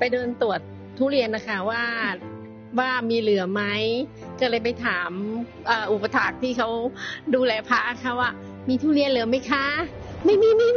เดินตรวจทุเรียนนะคะว่ามีเหลือไหมก็เลยไปถามอุปถากที่เขาดูแลพระค่ะว่ามีทุเรียนเหลือไหมคะไม่มี